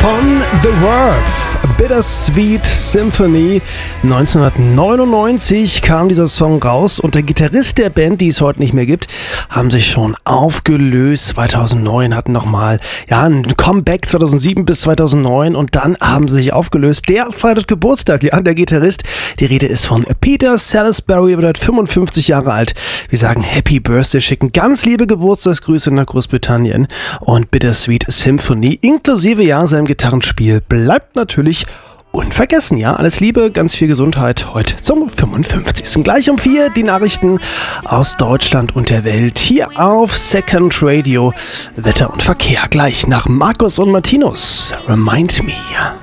von The Verve, Bittersweet Symphony. 1999 kam dieser Song raus und der Gitarrist der Band, die es heute nicht mehr gibt, haben sich schon aufgelöst. 2009 hatten nochmal ein Comeback 2007 bis 2009 und dann haben sie sich aufgelöst. Der feiert Geburtstag, der Gitarrist. Die Rede ist von Peter Salisbury, wird 55 Jahre alt. Wir sagen Happy Birthday, schicken ganz liebe Geburtstagsgrüße nach Großbritannien und Bittersweet Symphony inklusive seinem Gitarrenspiel bleibt natürlich unvergessen. Ja, alles Liebe, ganz viel Gesundheit heute zum 55. Gleich um 4 die Nachrichten aus Deutschland und der Welt hier auf Second Radio. Wetter und Verkehr gleich nach Markus und Martinus. Remind Me.